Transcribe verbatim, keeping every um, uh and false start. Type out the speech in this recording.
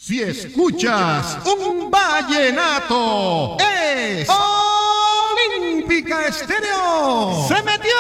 Si escuchas un vallenato, es Olímpica Estéreo. ¡Se metió!